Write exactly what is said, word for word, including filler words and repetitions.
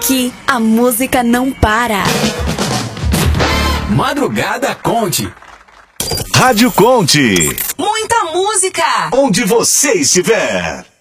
aqui a música não para. Madrugada Conte. Rádio Conte. Muita música. Onde você estiver.